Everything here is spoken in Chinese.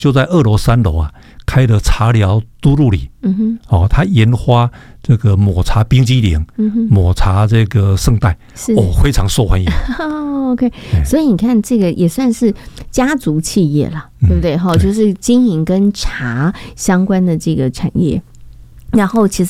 就在2楼3楼啊开的茶寮都路里，他研发这个抹茶冰激凌，抹茶这个圣代，非常受欢迎。 OK， 所以你看这个也算是家族企业啦，对不对？就是经营跟茶相关的这个产业。然后其实